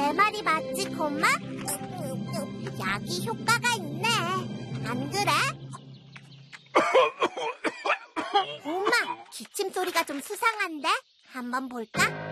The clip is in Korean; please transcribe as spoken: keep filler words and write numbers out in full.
내 말이 맞지, 곰마? 약이 효과가 있네. 안 그래? 곰마, 기침 소리가 좀 수상한데? 한번 볼까?